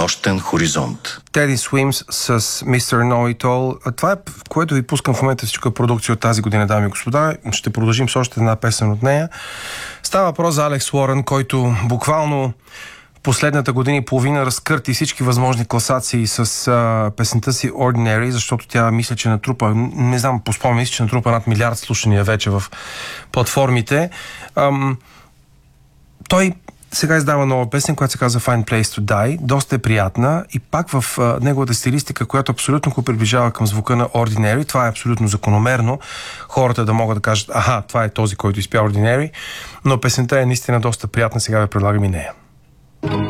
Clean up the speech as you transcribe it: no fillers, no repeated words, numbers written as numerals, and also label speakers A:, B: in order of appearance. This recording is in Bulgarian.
A: Нощен хоризонт.
B: Teddy Swims с Mr. Know-It-All. Това е, което ви пускам в момента, всичко е продукция от тази година, дами и господа. Ще продължим с още една песен от нея. Става въпрос за Алекс Уорън, който буквално последната година и половина разкърти всички възможни класации с песента си Ordinary, защото тя мисля, че натрупа, не знам, поспомня си, че натрупа над 1 милиард слушания вече в платформите. Той сега издава нова песен, която се казва Fine Place to Die. Доста е приятна и пак в неговата стилистика, която абсолютно го приближава към звука на Ordinary. Това е абсолютно закономерно. Хората да могат да кажат, аха, това е този, който изпя Ordinary. Но песента е наистина доста приятна. Сега ви предлагам и нея.